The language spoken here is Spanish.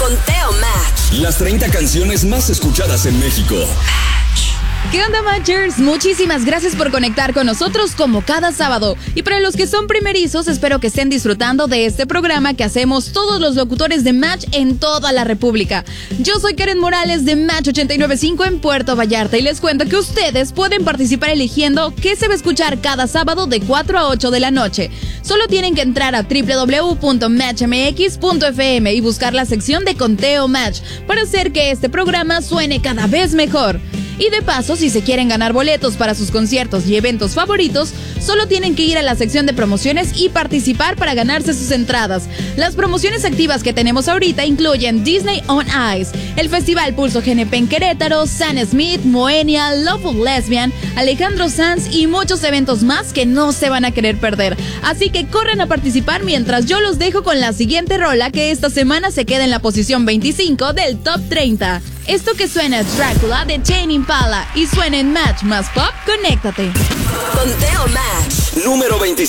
Conteo Match. Las 30 canciones más escuchadas en México. ¿Qué onda, Matchers? Muchísimas gracias por conectar con nosotros como cada sábado. Y para los que son primerizos, espero que estén disfrutando de este programa que hacemos todos los locutores de Match en toda la República. Yo soy Karen Morales de Match 895 en Puerto Vallarta y les cuento que ustedes pueden participar eligiendo qué se va a escuchar cada sábado de 4 a 8 de la noche. Solo tienen que entrar a www.matchmx.fm y buscar la sección de Conteo Match para hacer que este programa suene cada vez mejor. Y de paso, si se quieren ganar boletos para sus conciertos y eventos favoritos, solo tienen que ir a la sección de promociones y participar para ganarse sus entradas. Las promociones activas que tenemos ahorita incluyen Disney on Ice, el Festival Pulso GNP en Querétaro, Sam Smith, Moenia, Loveful Lesbian, Alejandro Sanz y muchos eventos más que no se van a querer perder. Así que corren a participar mientras yo los dejo con la siguiente rola que esta semana se queda en la posición 25 del Top 30. Esto que suena es Drácula de Tame Impala y suena en Match más Pop, conéctate. Conteo Match. Número 25.